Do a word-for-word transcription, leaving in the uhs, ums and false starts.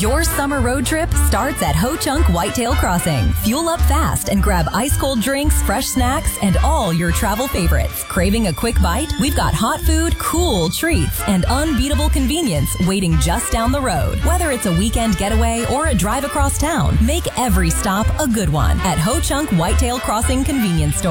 Your summer road trip starts at Ho Chunk Whitetail Crossing. Fuel up fast and grab ice-cold drinks, fresh snacks, and all your travel favorites. Craving a quick bite? We've got hot food, cool treats, and unbeatable convenience waiting just down the road. Whether it's a weekend getaway or a drive across town, make every stop a good one at Ho Chunk Whitetail Crossing Convenience Store.